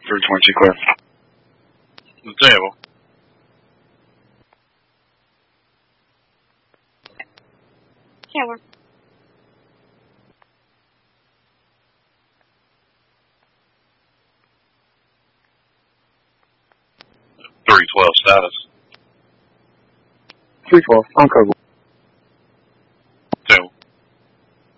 320 clear. The table. Tower. .312 status. 312, on cover.